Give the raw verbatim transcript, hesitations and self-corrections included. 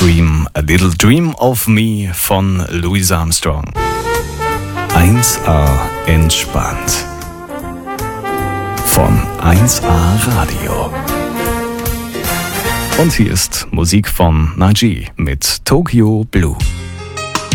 Dream, A Little Dream of Me von Louis Armstrong. eins A entspannt. Von eins A Radio. Und hier ist Musik von Naji mit Tokyo Blue.